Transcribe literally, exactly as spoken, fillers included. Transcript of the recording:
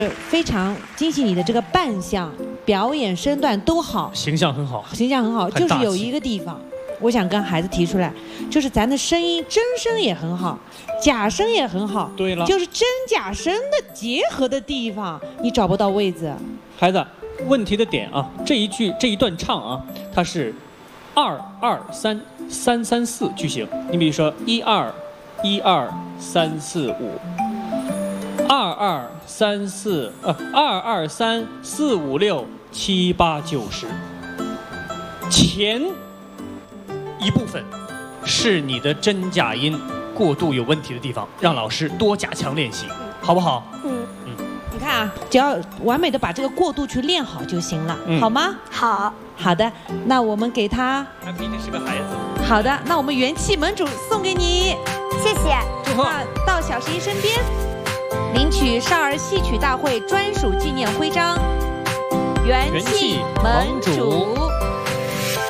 非常惊喜你的这个扮相、表演、身段都好， 形象很好， 形象很好，就是有一个地方，我想跟孩子提出来，就是咱的声音真声也很好，假声也很好。 对了， 就是真假声的结合的地方，你找不到位子。 孩子，问题的点啊，这一句这一段唱啊，它是二二三三三四句型。你比如说一二一二三四五。 二二三四呃，二二三四五六七八九十，前一部分是你的真假音过渡有问题的地方，让老师多加强练习，好不好？ 嗯嗯， 你看啊，只要完美的把这个过渡去练好就行了， 嗯、 好吗？ 好， 好的，那我们给他， 他毕竟是个孩子。 好的，那我们元气门主送给你， 谢谢。 祝贺！ 那到小十一身边。 领取少儿戏曲大会专属纪念徽章，元气盟主。